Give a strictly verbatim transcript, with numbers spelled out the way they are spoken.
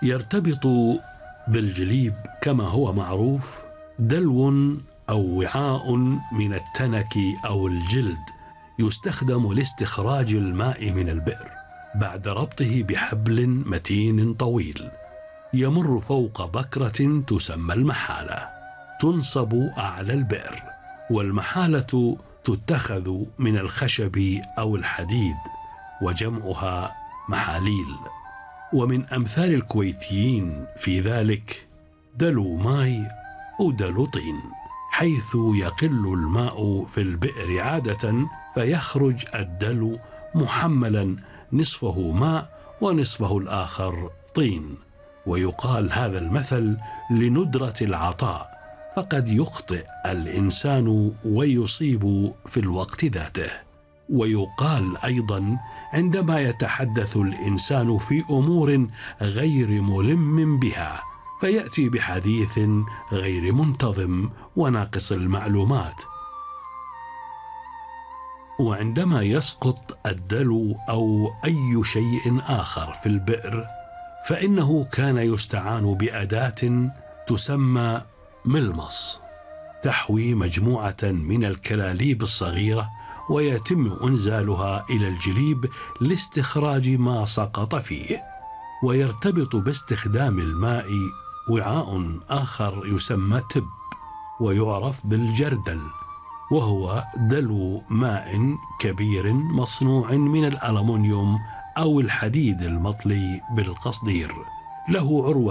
يرتبط بالجليب كما هو معروف دلو أو وعاء من التنك أو الجلد يستخدم لاستخراج الماء من البئر بعد ربطه بحبل متين طويل يمر فوق بكرة تسمى المحالة تنصب أعلى البئر. والمحالة تتخذ من الخشب أو الحديد وجمعها محاليل. ومن أمثال الكويتيين في ذلك دلو ماي ودلو طين، حيث يقل الماء في البئر عادة فيخرج الدلو محملا نصفه ماء ونصفه الآخر طين. ويقال هذا المثل لندرة العطاء، فقد يخطئ الإنسان ويصيب في الوقت ذاته. ويقال أيضا عندما يتحدث الإنسان في أمور غير ملم بها فيأتي بحديث غير منتظم وناقص المعلومات. وعندما يسقط الدلو أو أي شيء آخر في البئر فإنه كان يستعان بأداة تسمى ملمص تحوي مجموعة من الكلاليب الصغيرة ويتم إنزالها إلى الجليب لاستخراج ما سقط فيه. ويرتبط باستخدام الماء وعاء آخر يسمى تب ويعرف بالجردل، وهو دلو ماء كبير مصنوع من الألمنيوم أو الحديد المطلي بالقصدير، له عروة